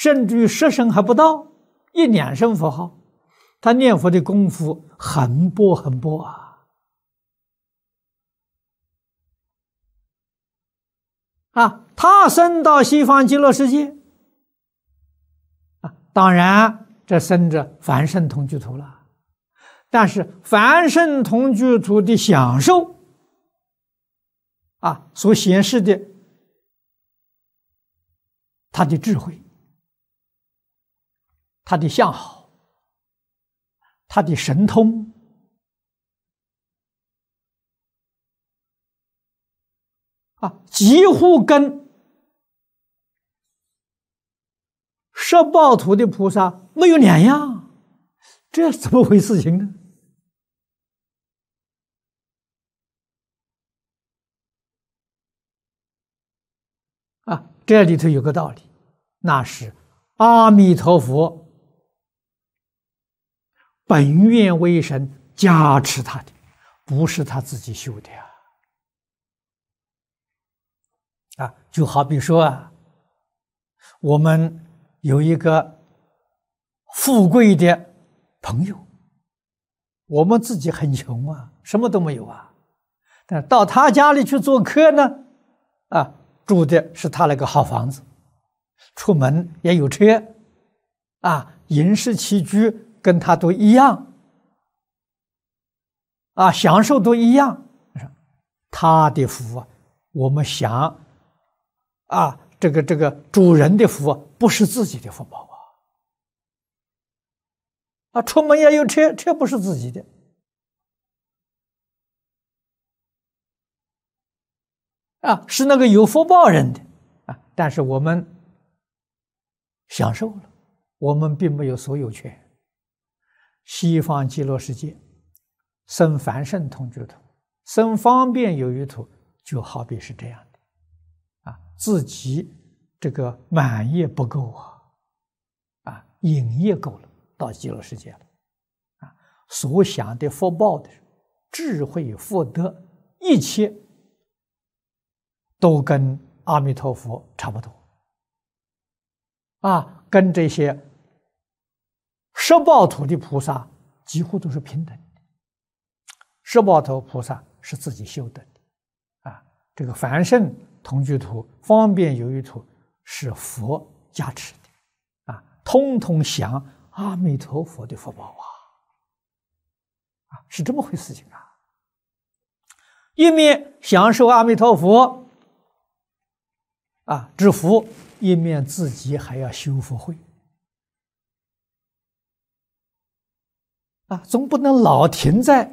甚至于10声还不到，1、2声佛号，他念佛的功夫很薄啊！他生到西方极乐世界当然这生着凡圣同居土了，但是凡圣同居土的享受所显示的他的智慧、他的相好、他的神通几乎跟十报土的菩萨没有两样，这怎么回事情呢？这里头有个道理，那是阿弥陀佛本愿威神加持他的，不是他自己修的就好比说我们有一个富贵的朋友，我们自己很穷什么都没有但到他家里去做客呢住的是他那个好房子，出门也有车饮食起居跟他都一样享受都一样。他的福我们想这个主人的福不是自己的福报出门也有车，车不是自己的是那个有福报人的但是我们享受了，我们并没有所有权。西方极乐世界生凡圣同居土，生方便有余土，就好比是这样的自己这个满业不够引业够了，到极乐世界了所想的福报的智慧福德一切都跟阿弥陀佛差不多跟这些十报土的菩萨几乎都是平等的。十报土菩萨是自己修得的这个凡圣同居土、方便有余土是佛加持的通通享阿弥陀佛的福报是这么回事情一面享受阿弥陀佛之福，一面自己还要修福慧总不能老停在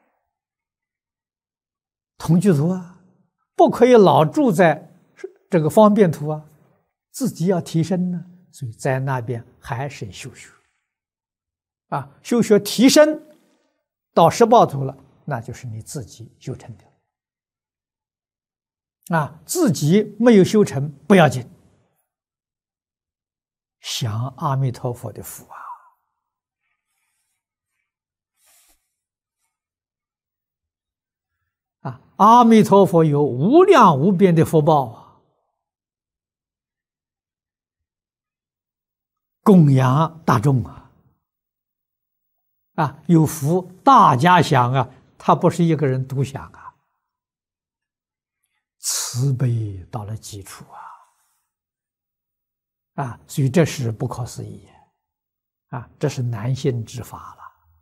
同居土不可以老住在这个方便土自己要提升呢，所以在那边还是修学修学提升到十报土了，那就是你自己修成的自己没有修成不要紧，享阿弥陀佛的福阿弥陀佛有无量无边的福报供养大众有福大家享他不是一个人独享慈悲到了基础所以这是不可思议这是难信之法了。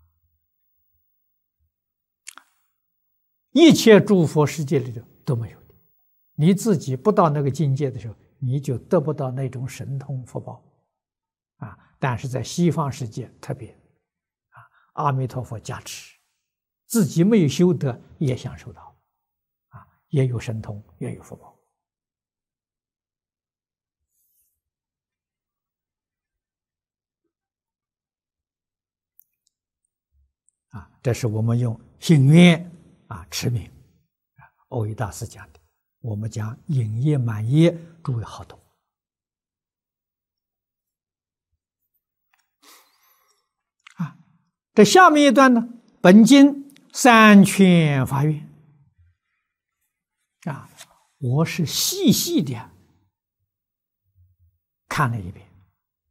一切诸佛世界里头都没有的，你自己不到那个境界的时候，你就得不到那种神通福报但是在西方世界特别阿弥陀佛加持，自己没有修得也享受到也有神通，也有福报这是我们用信愿持名欧益大师讲的，我们讲引业满业，诸位好懂这下面一段呢，本经三圈法愿我是细细的看了一遍